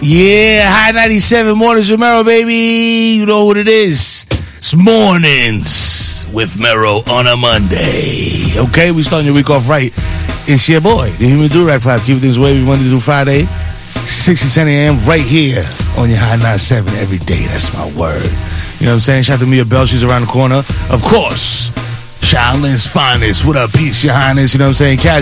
Yeah, High 97 Mornings with Mero, baby. You know what it is. It's Mornings with Mero on a Monday. Okay, we starting your week off right. It's your boy, the Human Do-Rag Clap. Keep things wavy Monday through Friday, 6 to 10 a.m. right here on your High 97 every day. That's my word. You know what I'm saying? Shout out to Mia Bell. She's around the corner. Of course, Shaolin's finest. What up, peace, your highness? You know what I'm saying? Kaz